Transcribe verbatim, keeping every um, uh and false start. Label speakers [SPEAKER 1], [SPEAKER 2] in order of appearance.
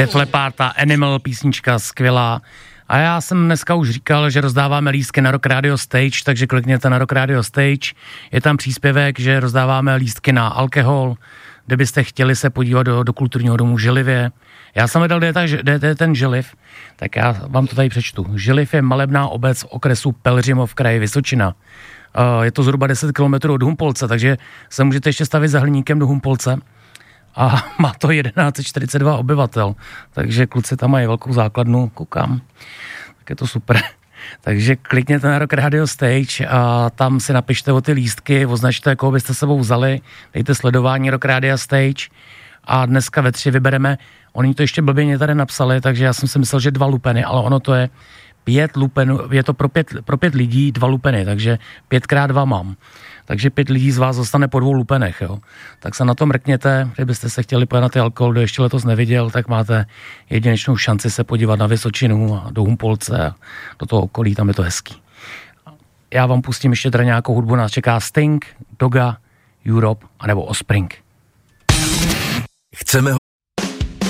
[SPEAKER 1] Def Leppard a Animal, písnička skvělá. A já jsem dneska už říkal, že rozdáváme lístky na Rock Radio Stage, takže klikněte na Rock Radio Stage. Je tam příspěvek, že rozdáváme lístky na alkohol, kde byste chtěli se podívat do, do kulturního domu Žilivě. Já jsem hledal, kde je ten Žiliv, tak já vám to tady přečtu. Žiliv je malebná obec v okresu Pelhřimov v kraji Vysočina. Je to zhruba deset kilometrů od Humpolce, takže se můžete ještě stavit za Hliníkem do Humpolce. A má to tisíc sto čtyřicet dva obyvatel, takže kluci tam mají velkou základnu, koukám, tak je to super. Takže klikněte na Rock Radio Stage a tam si napište o ty lístky, označte, koho byste sebou vzali, dejte sledování Rock Radio Stage a dneska ve tři vybereme, oni to ještě blbě tady napsali, takže já jsem si myslel, že dva lupeny, ale ono to je pět lupenů, je to pro pět, pro pět lidí dva lupeny, takže pětkrát dva mám. Takže pět lidí z vás zostane po dvou lupenech, jo. Tak se na to mrkněte, kdybyste se chtěli pojet na ty alkohol, kdo ještě letos neviděl, tak máte jedinečnou šanci se podívat na Vysočinu a do Humpolce a do toho okolí, tam je to hezký. Já vám pustím ještě teda nějakou hudbu, nás čeká Sting, Doga, Europe anebo Offspring.
[SPEAKER 2] Chceme